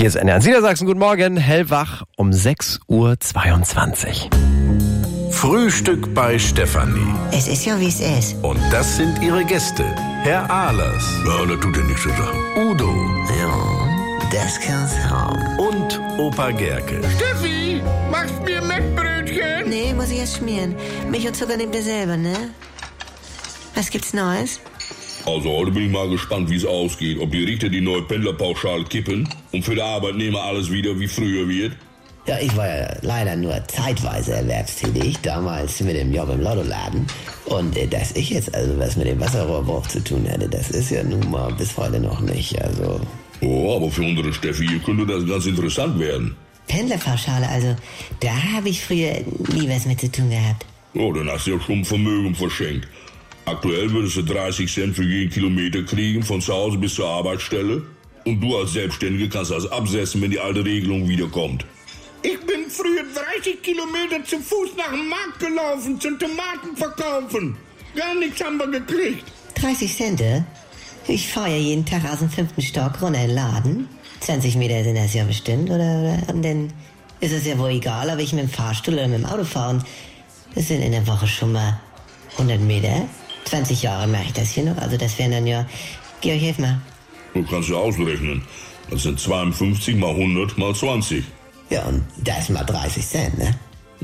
Hier ist NDR Niedersachsen. Guten Morgen, hellwach um 6:22 Uhr. Frühstück bei Stefanie. Es ist ja, wie es ist. Und das sind ihre Gäste. Herr Ahlers. Ja, das tut ja nichts zu sagen. Udo. Ja, das kann's haben. Und Opa Gerke. Steffi, machst mir Mettbrötchen? Nee, muss ich erst schmieren. Milch und Zucker nehmt ihr selber, ne? Was gibt's Neues? Also heute bin ich mal gespannt, wie es ausgeht. Ob die Richter die neue Pendlerpauschale kippen und für die Arbeitnehmer alles wieder wie früher wird. Ja, ich war ja leider nur zeitweise erwerbstätig, damals mit dem Job im Lottoladen. Und dass ich jetzt also was mit dem Wasserrohrbruch zu tun hätte, das ist ja nun mal bis heute noch nicht, also... Oh, aber für unsere Steffi könnte das ganz interessant werden. Pendlerpauschale, also, da habe ich früher nie was mit zu tun gehabt. Oh, dann hast du ja schon Vermögen verschenkt. Aktuell würdest du 30 Cent für jeden Kilometer kriegen, von zu Hause bis zur Arbeitsstelle. Und du als Selbstständige kannst das absetzen, wenn die alte Regelung wiederkommt. Ich bin früher 30 Kilometer zu Fuß nach dem Markt gelaufen, zum Tomaten verkaufen. Gar nichts haben wir gekriegt. 30 Cent? Ich fahre ja jeden Tag aus dem 5. Stock runter in den Laden. 20 Meter sind das ja bestimmt, oder? Und dann ist es ja wohl egal, ob ich mit dem Fahrstuhl oder mit dem Auto fahre. Und das sind in der Woche schon mal 100 Meter. 20 Jahre mache ich das hier noch, also das wären dann ja... Georg, hilf mal. Du kannst ja ausrechnen. Das sind 52 mal 100 mal 20. Ja, und das mal 30 Cent, ne?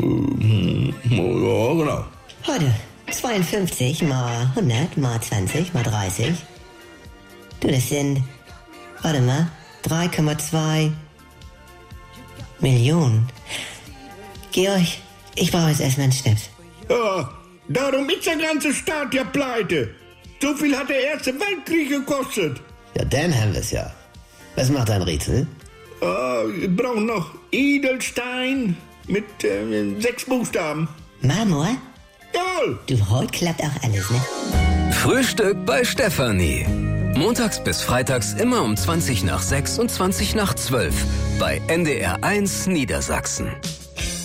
Ja, genau. Heute 52 mal 100 mal 20 mal 30. Du, das sind... Warte mal. 3,2 Millionen. Georg, ich brauche jetzt erstmal einen Schnips. Ja, darum ist der ganze Staat ja pleite. So viel hat der Erste Weltkrieg gekostet. Ja, dann haben wir's ja. Was macht dein Rätsel? Wir brauchen noch Edelstein mit 6 Buchstaben. Marmor? Jawohl. Du, heute klappt auch alles, ne? Frühstück bei Stefanie. Montags bis freitags immer um 20 nach 6 und 20 nach 12 bei NDR 1 Niedersachsen.